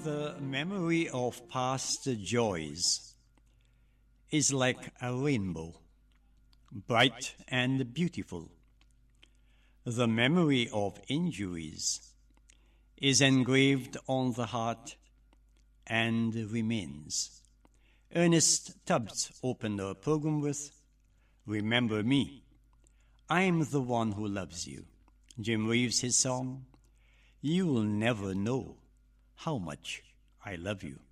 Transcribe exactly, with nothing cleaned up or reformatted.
The memory of past joys is like a rainbow, bright and beautiful. The memory of injuries is engraved on the heart and remains. Ernest Tubbs opened our program with, "Remember me, I'm the one who loves you." Jim Reeves, his song, "You'll never know how much I love you."